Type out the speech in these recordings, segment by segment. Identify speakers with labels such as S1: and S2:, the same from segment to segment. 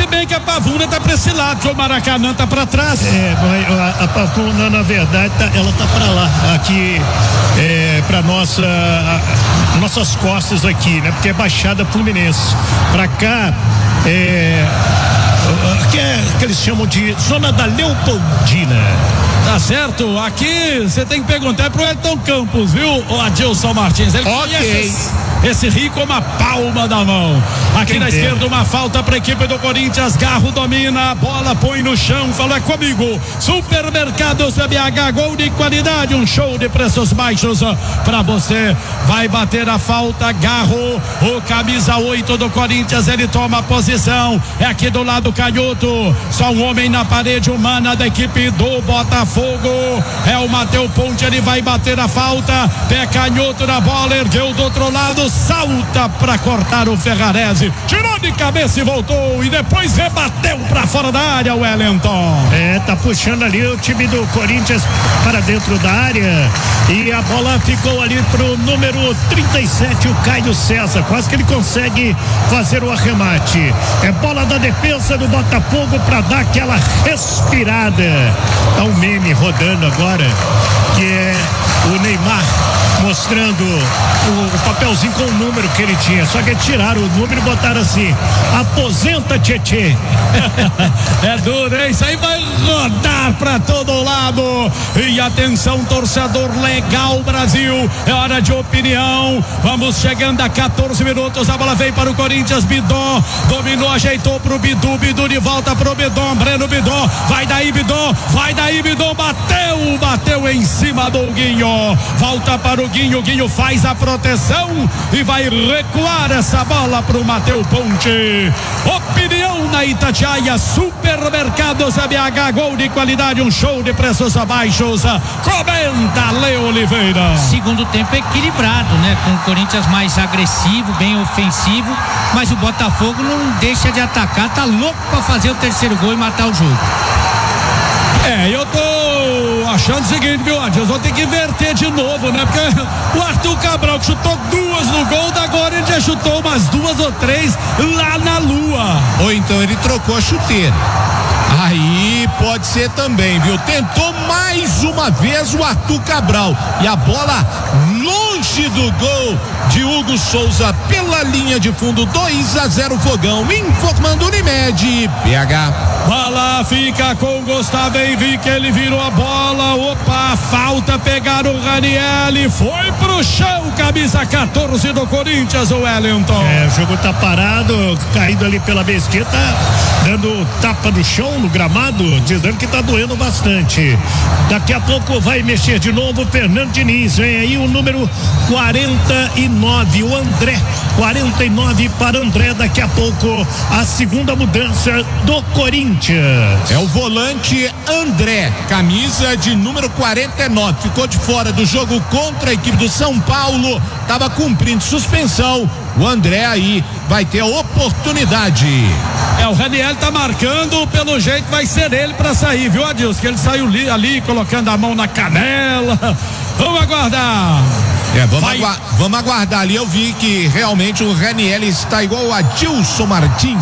S1: Se bem que a Pavuna tá pra esse lado, que o Maracanã tá pra trás.
S2: A Pavuna, na verdade, ela tá pra lá, aqui, pra nossas costas aqui, né? Porque é Baixada Fluminense. Pra cá, que eles chamam de Zona da Leopoldina.
S1: Tá certo? Aqui você tem que perguntar pro Elton Campos, viu? O Adilson Martins. Ele conhece esse rio como a palma da mão. Aqui na esquerda, uma falta para a equipe do Corinthians. Garro domina, a bola põe no chão. Falou, é comigo. Supermercados CBH, gol de qualidade, um show de preços baixos para você. Vai bater a falta, Garro, o camisa 8 do Corinthians. Ele toma a posição. É aqui do lado canhoto. Só um homem na parede humana da equipe do Botafogo. É o Matheus Ponte. Ele vai bater a falta. Pé canhoto na bola, ergueu do outro lado. Salta para cortar o Ferrarese, tirou de cabeça e voltou, e depois rebateu para fora da área o Wellington.
S2: Tá puxando ali o time do Corinthians para dentro da área, e a bola ficou ali pro número 37, o Caio César, quase que ele consegue fazer o arremate. É bola da defesa do Botafogo para dar aquela respirada. Tá um meme rodando agora, que é o Neymar mostrando o papelzinho com o número que ele tinha, só que tiraram o número e botaram assim: aposenta, Tietê.
S1: É duro, hein? Isso aí vai rodar pra todo lado. E atenção, torcedor, legal, Brasil, é hora de opinião. Vamos chegando a 14 minutos, a bola veio para o Corinthians. Bidon dominou, ajeitou pro Bidu, Bidu de volta pro Bidon, Breno Bidon, vai daí Bidon, bateu em cima do Guinho, volta para o Guinho, Guinho faz a proteção e vai recuar essa bola pro Matheus Ponte. Opinião na Itatiaia, Supermercados ABH, gol de qualidade, um show de preços abaixos. Comenta Leo Oliveira.
S3: Segundo tempo equilibrado, né? Com o Corinthians mais agressivo, bem ofensivo, mas o Botafogo não deixa de atacar, tá louco pra fazer o terceiro gol e matar o jogo.
S1: Eu tô achando o seguinte, viu, Adilson? Vou ter que inverter de novo, né? Porque o Arthur Cabral, que chutou duas no gol, da agora ele já chutou umas duas ou três lá na lua.
S4: Ou então ele trocou a chuteira. Aí pode ser também, viu? Tentou mais uma vez o Arthur Cabral e a bola longe do gol de Hugo Souza pela linha de fundo. 2-0 Fogão, informando Unimed PH.
S1: Bola fica com o Gustavo Henrique, ele virou a bola, opa, falta, pegaram o Ranieri, foi pro chão, camisa 14 do Corinthians, o Wellington.
S2: O jogo tá parado, caído ali pela mesquita, dando tapa no chão, no gramado, dizendo que tá doendo bastante. Daqui a pouco vai mexer de novo o Fernando Diniz, vem aí o número 49, o André, 49 para André, daqui a pouco a segunda mudança do Corinthians.
S4: É o volante André, camisa de número 49, ficou de fora do jogo contra a equipe do São Paulo, estava cumprindo suspensão. O André aí vai ter a oportunidade.
S1: O Ranieri tá marcando, pelo jeito vai ser ele pra sair, viu, Adilson? Que ele saiu ali colocando a mão na canela. Vamos aguardar.
S4: Vamos aguardar ali. Eu vi que realmente o Ranieri está igual o Adilson Martins.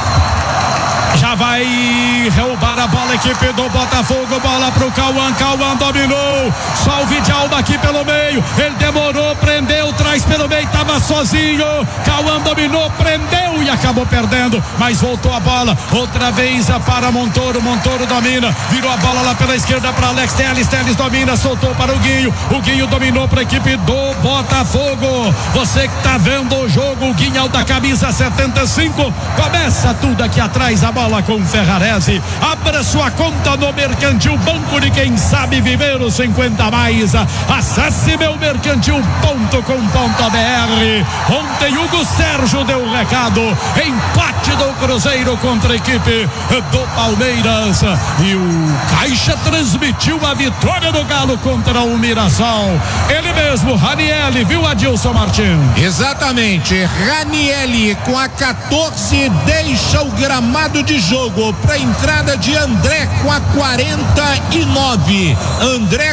S1: Já vai roubar a bola a equipe do Botafogo, bola pro Cauã, Cauã dominou, só o Vidalba aqui pelo meio, ele demorou, prendeu, traz pelo meio, tava sozinho, Cauã dominou, prendeu e acabou perdendo, mas voltou a bola, outra vez para Montoro, Montoro domina, virou a bola lá pela esquerda para Alex Telles, Telles domina, soltou para o Guinho dominou para a equipe do Botafogo. Você que tá vendo o jogo, o Guinho da camisa 75, começa tudo aqui atrás, a bola com Ferrarese, abra sua conta no Mercantil, banco de quem sabe viver os 50 mais, acesse meumercantil.com.br. Ontem Hugo Sérgio deu um recado, empate do Cruzeiro contra a equipe do Palmeiras, e o Caixa transmitiu a vitória do Galo contra o Mirassol, ele mesmo, Ranieri, viu, Adilson Martins?
S4: Exatamente, Ranieri com a 14 deixa o gramado de jogo para entrar entrada de André com a 49. André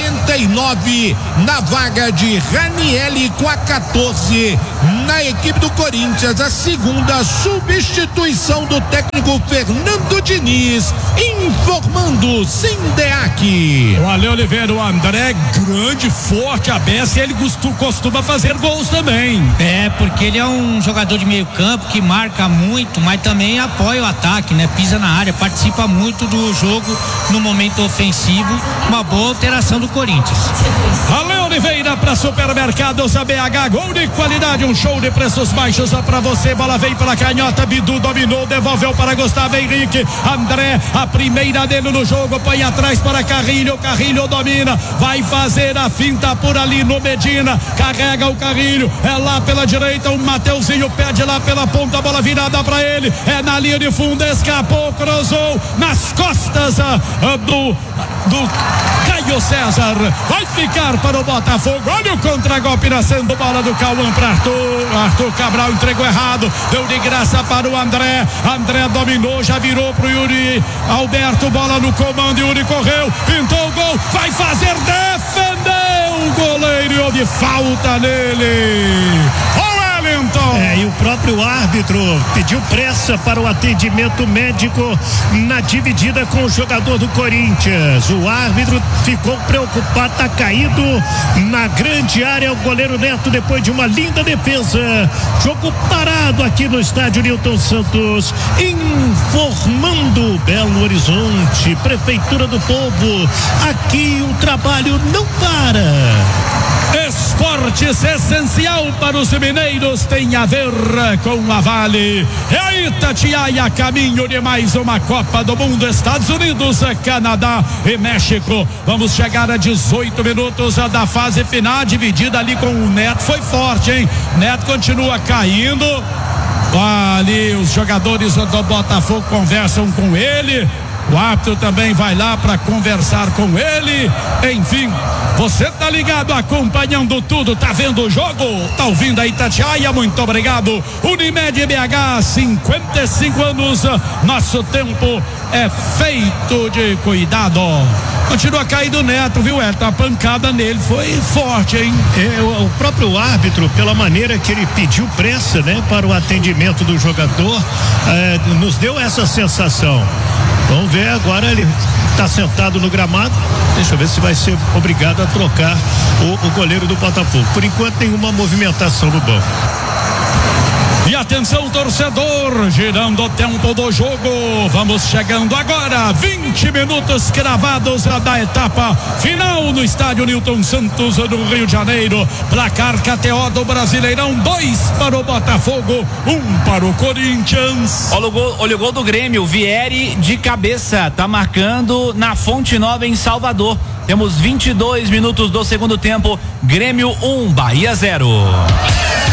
S4: 49 na vaga de Ranieri com a 14. Na equipe do Corinthians, a segunda substituição do técnico Fernando Diniz, informando Sindeac.
S1: O Ale Oliveira, o André, grande, forte, aberto, e ele costuma fazer gols também.
S3: Porque ele é um jogador de meio campo que marca muito, mas também apoia o ataque, né? Pisa na área, participa muito do jogo no momento ofensivo. Uma boa alteração do Corinthians.
S1: Ale Oliveira para Supermercados ABH, gol de qualidade, um show de preços baixos só para você. Bola vem pela canhota, Bidu dominou, devolveu para Gustavo Henrique. André, a primeira dele no jogo, põe atrás para Carrilho domina, vai fazer a finta por ali no Medina, carrega o Carrilho, é lá pela direita, o Mateuzinho pede lá pela ponta, a bola virada para ele, é na linha de fundo, escapou, cruzou nas costas do Caio César, vai ficar para o Botafogo. Olha o contragolpe nascendo, bola do Cauã para Arthur Cabral, entregou errado, deu de graça para o André dominou, já virou pro Yuri Alberto, bola no comando, Yuri correu, pintou o gol, vai fazer, defendeu o goleiro e houve falta nele.
S2: E o próprio árbitro pediu pressa para o atendimento médico na dividida com o jogador do Corinthians. O árbitro ficou preocupado, tá caído na grande área o goleiro Neto depois de uma linda defesa. Jogo parado aqui no estádio Newton Santos, informando Belo Horizonte, Prefeitura do Povo. Aqui o trabalho não para.
S1: Esportes essencial para os mineiros tem a ver com a Vale. É a Itatiaia, caminho de mais uma Copa do Mundo, Estados Unidos, Canadá e México. Vamos chegar a 18 minutos da fase final, dividida ali com o Neto. Foi forte, hein? Neto continua caindo. Ali os jogadores do Botafogo conversam com ele. O árbitro também vai lá para conversar com ele. Enfim, você tá ligado, acompanhando tudo, tá vendo o jogo, tá ouvindo a Itatiaia, muito obrigado. Unimed BH, 55 anos, nosso tempo é feito de cuidado. Continua caindo o Neto, viu, Elton? A pancada nele foi forte, hein?
S2: O próprio árbitro, pela maneira que ele pediu pressa, né, para o atendimento do jogador, nos deu essa sensação. Vamos ver agora, ele está sentado no gramado. Deixa eu ver se vai ser obrigado a trocar o goleiro do Botafogo. Por enquanto, nenhuma movimentação no banco.
S1: E atenção, torcedor, girando o tempo do jogo. Vamos chegando agora, 20 minutos cravados da etapa final no estádio Newton Santos, no Rio de Janeiro. Placar KTO do Brasileirão, 2 para o Botafogo, 1 para o Corinthians.
S5: Olha o gol do Grêmio, Vieri de cabeça, tá marcando na Fonte Nova em Salvador. Temos 22 minutos do segundo tempo, Grêmio 1, Bahia 0.